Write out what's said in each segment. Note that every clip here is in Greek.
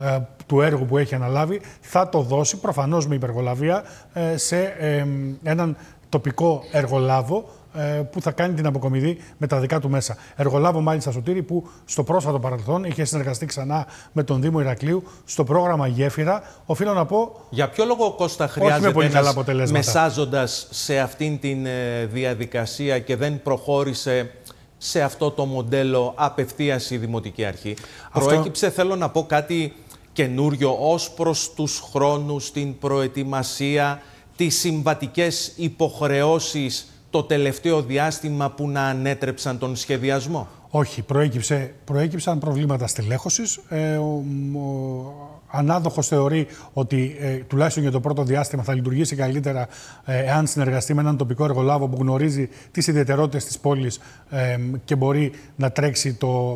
του έργου που έχει αναλάβει, θα το δώσει προφανώς με υπεργολαβία σε έναν τοπικό εργολάβο που θα κάνει την αποκομιδή με τα δικά του μέσα. Εργολάβο μάλιστα, Σωτήρη, που στο πρόσφατο παρελθόν είχε συνεργαστεί ξανά με τον Δήμο Ηρακλείου στο πρόγραμμα Γέφυρα. Οφείλω να πω. Για ποιο λόγο, Κώστα, χρειάζεται ένας μεσάζοντας σε αυτήν την διαδικασία και δεν προχώρησε σε αυτό το μοντέλο απευθείας η Δημοτική Αρχή? Προέκυψε, θέλω να πω, κάτι καινούριο ως προς τους χρόνους, την προετοιμασία, τις συμβατικές υποχρεώσεις το τελευταίο διάστημα που να ανέτρεψαν τον σχεδιασμό? Όχι, προέκυψαν προβλήματα στελέχωσης. Ο ανάδοχος θεωρεί ότι τουλάχιστον για το πρώτο διάστημα θα λειτουργήσει καλύτερα εάν συνεργαστεί με έναν τοπικό εργολάβο που γνωρίζει τις ιδιαιτερότητες της πόλης και μπορεί να τρέξει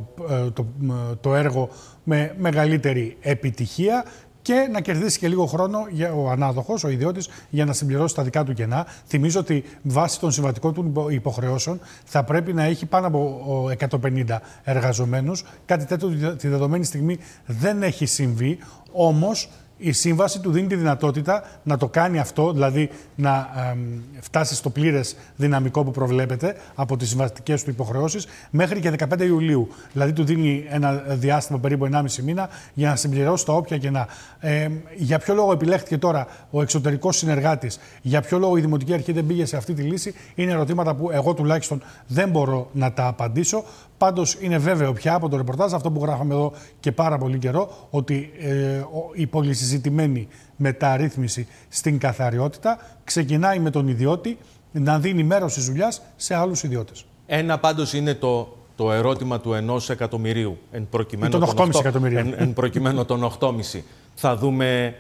το έργο με μεγαλύτερη επιτυχία και να κερδίσει και λίγο χρόνο ο ανάδοχος, ο ιδιώτης, για να συμπληρώσει τα δικά του κενά. Θυμίζω ότι βάσει των συμβατικών του υποχρεώσεων θα πρέπει να έχει πάνω από 150 εργαζομένους. Κάτι τέτοιο τη δεδομένη στιγμή δεν έχει συμβεί, όμως η σύμβαση του δίνει τη δυνατότητα να το κάνει αυτό, δηλαδή να φτάσει στο πλήρες δυναμικό που προβλέπεται από τις συμβατικές του υποχρεώσεις μέχρι και 15 Ιουλίου. Δηλαδή του δίνει ένα διάστημα περίπου 1,5 μήνα για να συμπληρώσει τα όποια κενά. Για ποιο λόγο επιλέχθηκε τώρα ο εξωτερικός συνεργάτης, για ποιο λόγο η Δημοτική Αρχή δεν πήγε σε αυτή τη λύση, είναι ερωτήματα που εγώ τουλάχιστον δεν μπορώ να τα απαντήσω. Πάντως είναι βέβαιο πια από το ρεπορτάζ, αυτό που γράφαμε εδώ και πάρα πολύ καιρό, ότι η πολυσυζητημένη μεταρρύθμιση στην καθαριότητα ξεκινάει με τον ιδιώτη να δίνει μέρος της δουλειάς σε άλλους ιδιώτες. Ένα πάντως είναι το ερώτημα του 1 εκατομμυρίου. Εν προκειμένου των 8,5. Θα δούμε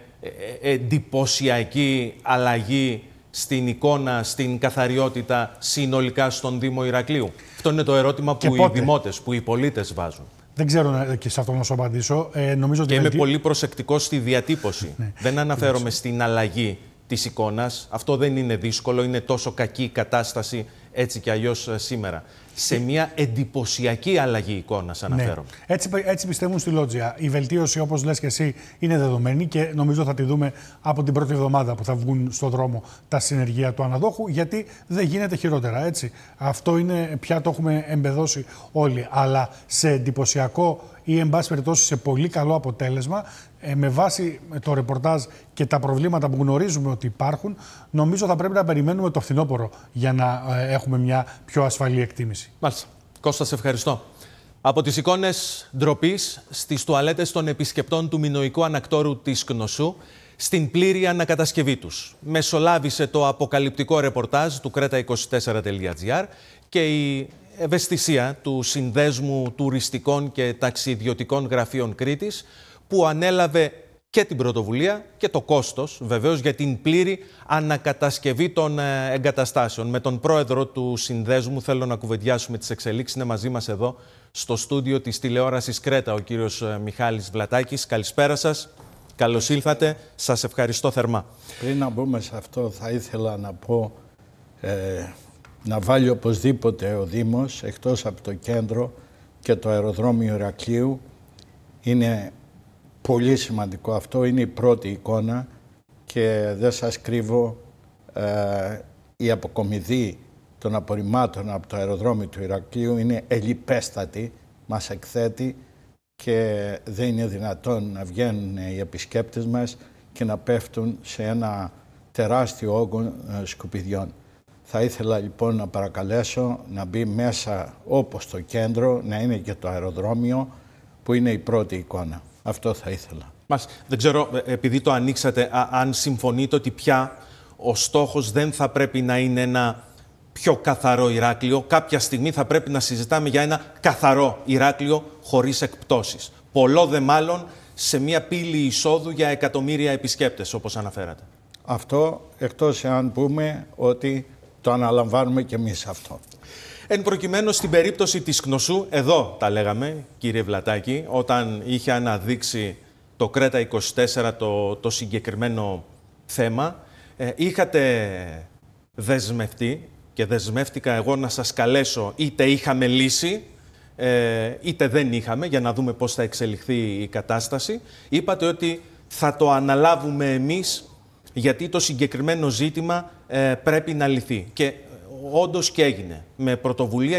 εντυπωσιακή αλλαγή στην εικόνα, στην καθαριότητα συνολικά στον Δήμο Ηρακλείου? Αυτό είναι το ερώτημα που οι δημότες, που οι πολίτες βάζουν. Δεν ξέρω και σε αυτό να σου απαντήσω. Νομίζω και είμαι πολύ προσεκτικός στη διατύπωση. Ναι. Δεν αναφέρομαι στην αλλαγή της εικόνας. Αυτό δεν είναι δύσκολο, είναι τόσο κακή η κατάσταση έτσι κι αλλιώς σήμερα. Σε μια εντυπωσιακή αλλαγή εικόνας αναφέρομαι. Ναι. Έτσι πιστεύουν στη Λότζια. Η βελτίωση, όπως λες και εσύ, είναι δεδομένη και νομίζω θα τη δούμε από την πρώτη εβδομάδα που θα βγουν στον δρόμο τα συνεργεία του αναδόχου, γιατί δεν γίνεται χειρότερα. Έτσι. Αυτό είναι, πια το έχουμε εμπεδώσει όλοι. Αλλά σε εντυπωσιακό ή, εν πάση περιπτώσει, σε πολύ καλό αποτέλεσμα, με βάση το ρεπορτάζ και τα προβλήματα που γνωρίζουμε ότι υπάρχουν, νομίζω θα πρέπει να περιμένουμε το φθινόπωρο για να έχουμε μια πιο ασφαλή εκτίμηση. Μάλιστα. Κώστα, σε ευχαριστώ. Από τις εικόνες ντροπής στις τουαλέτες των επισκεπτών του μινωικού ανακτόρου της Κνωσού, στην πλήρη ανακατασκευή τους, μεσολάβησε το αποκαλυπτικό ρεπορτάζ του Creta24.gr και η ευαισθησία του Συνδέσμου Τουριστικών και Ταξιδιωτικών Γραφείων Κρήτης, που ανέλαβε και την πρωτοβουλία και το κόστος, βεβαίως, για την πλήρη ανακατασκευή των εγκαταστάσεων. Με τον πρόεδρο του Συνδέσμου θέλω να κουβεντιάσουμε τις εξελίξεις. Είναι μαζί μας εδώ στο στούντιο της τηλεόρασης Κρέτα ο κύριος Μιχάλης Βλατάκης. Καλησπέρα σας. Καλώς ήλθατε. Σας ευχαριστώ θερμά. Πριν να μπούμε σε αυτό, θα ήθελα να πω να βάλει οπωσδήποτε ο Δήμος, εκτός από το κέντρο και το αεροδρόμιο Ηρακλείου. Είναι πολύ σημαντικό αυτό, είναι η πρώτη εικόνα και δεν σας κρύβω, η αποκομιδή των απορριμμάτων από το αεροδρόμιο του Ηρακλείου είναι ελιπέστατη, μας εκθέτει και δεν είναι δυνατόν να βγαίνουν οι επισκέπτες μας και να πέφτουν σε ένα τεράστιο όγκο σκουπιδιών. Θα ήθελα λοιπόν να παρακαλέσω να μπει μέσα όπως το κέντρο, να είναι και το αεροδρόμιο που είναι η πρώτη εικόνα. Αυτό θα ήθελα. Δεν ξέρω, επειδή το ανοίξατε, αν συμφωνείτε ότι πια ο στόχος δεν θα πρέπει να είναι ένα πιο καθαρό Ηράκλειο. Κάποια στιγμή θα πρέπει να συζητάμε για ένα καθαρό Ηράκλειο χωρίς εκπτώσεις. Πολλό δε μάλλον σε μια πύλη εισόδου για εκατομμύρια επισκέπτες, όπως αναφέρατε. Αυτό, εκτός εάν πούμε ότι το αναλαμβάνουμε κι εμείς αυτό. Εν προκειμένου στην περίπτωση της Κνωσού, εδώ τα λέγαμε, κύριε Βλατάκη, όταν είχε αναδείξει το Creta24 το συγκεκριμένο θέμα, είχατε δεσμευτεί και δεσμεύτηκα εγώ να σας καλέσω, είτε είχαμε λύση, είτε δεν είχαμε, για να δούμε πώς θα εξελιχθεί η κατάσταση. Είπατε ότι θα το αναλάβουμε εμείς, γιατί το συγκεκριμένο ζήτημα πρέπει να λυθεί. Και όντως και έγινε με πρωτοβουλία